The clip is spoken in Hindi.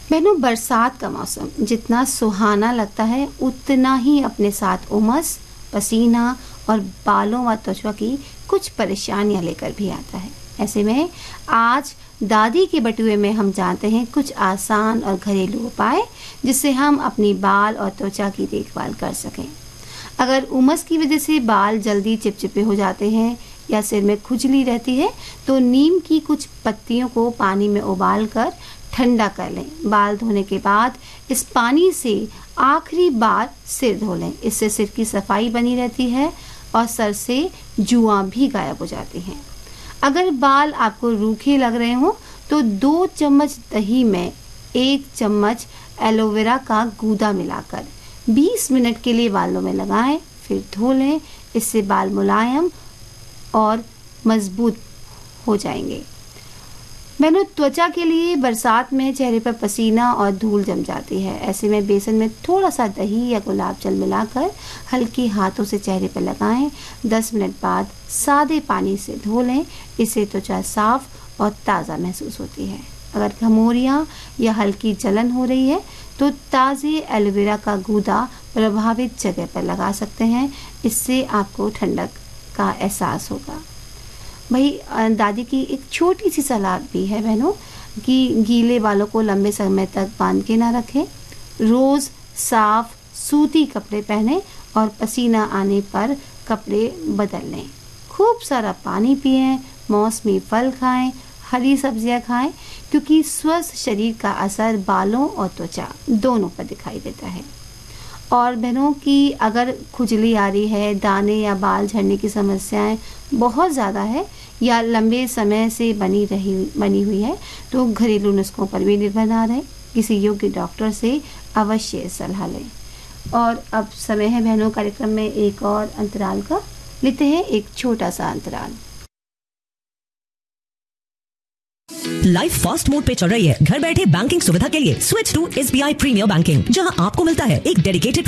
बहनों, बरसात का मौसम जितना सुहाना लगता है उतना ही अपने साथ उमस, पसीना और बालों व त्वचा की कुछ परेशानियां लेकर भी आता है। ऐसे में आज दादी के बटुए में हम जानते हैं कुछ आसान और घरेलू उपाय जिससे हम अपनी बाल और त्वचा की देखभाल कर सकें। अगर उमस की वजह से बाल जल्दी चिपचिपे हो जाते हैं या सिर में खुजली रहती है तो नीम की कुछ पत्तियों को पानी में उबाल कर ठंडा कर लें। बाल धोने के बाद इस पानी से आखिरी बार सिर धो लें। इससे सिर की सफाई बनी रहती है और सर से जुआं भी गायब हो जाती हैं। अगर बाल आपको रूखे लग रहे हों तो 2 चम्मच दही में 1 चम्मच एलोवेरा का गूदा मिलाकर 20 मिनट के लिए बालों में लगाएं, फिर धो लें। इससे बाल मुलायम और मजबूत हो जाएंगे। बहनों, त्वचा के लिए बरसात में चेहरे पर पसीना और धूल जम जाती है। ऐसे में बेसन में थोड़ा सा दही या गुलाब जल मिलाकर हल्के हाथों से चेहरे पर लगाएं। 10 मिनट बाद सादे पानी से धो लें। इससे त्वचा साफ और ताज़ा महसूस होती है। अगर घमौरियाँ या हल्की जलन हो रही है तो ताज़े एलोवेरा का गूदा प्रभावित जगह पर लगा सकते हैं। इससे आपको ठंडक का एहसास होगा। भाई, दादी की एक छोटी सी सलाह भी है बहनों कि गीले बालों को लंबे समय तक बांध के ना रखें। रोज़ साफ सूती कपड़े पहनें और पसीना आने पर कपड़े बदल लें। खूब सारा पानी पिएं, मौसमी फल खाएं, हरी सब्जियां खाएं, क्योंकि स्वस्थ शरीर का असर बालों और त्वचा दोनों पर दिखाई देता है। और बहनों की अगर खुजली आ रही है, दाने या बाल झड़ने की समस्याएं बहुत ज़्यादा है या लंबे समय से बनी हुई है तो घरेलू नुस्खों पर भी निर्भर ना रहें। किसी योग्य डॉक्टर से अवश्य सलाह लें। और अब समय है बहनों कार्यक्रम में एक और अंतराल का। लेते हैं एक छोटा सा अंतराल। लाइफ फास्ट मोड पे चल रही है। घर बैठे बैंकिंग सुविधा के लिए switch to SBI premiere banking, जहां आपको मिलता है एक डेडिकेटेड